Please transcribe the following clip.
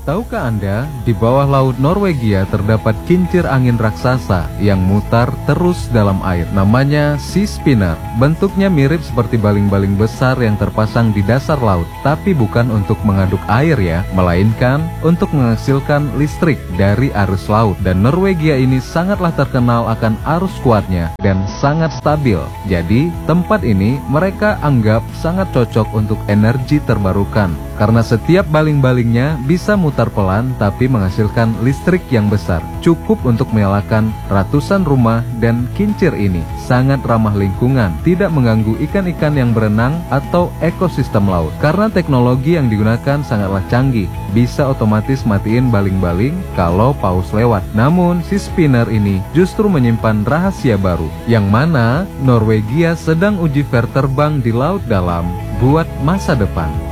Tahukah Anda, di bawah laut Norwegia terdapat kincir angin raksasa yang mutar terus dalam air. Namanya Sea Spinner. Bentuknya mirip seperti baling-baling besar yang terpasang di dasar laut, tapi bukan untuk mengaduk air ya, melainkan untuk menghasilkan listrik dari arus laut. Dan Norwegia ini sangatlah terkenal akan arus kuatnya dan sangat stabil. Jadi, tempat ini mereka anggap sangat cocok untuk energi terbarukan, karena setiap baling-balingnya bisa mutar pelan tapi menghasilkan listrik yang besar, cukup untuk menyalakan ratusan rumah. Dan kincir ini sangat ramah lingkungan, tidak mengganggu ikan-ikan yang berenang atau ekosistem laut. Karena teknologi yang digunakan sangatlah canggih, bisa otomatis matiin baling-baling kalau paus lewat. Namun Sea Spinner ini justru menyimpan rahasia baru, yang mana Norwegia sedang uji fair terbang di laut dalam buat masa depan.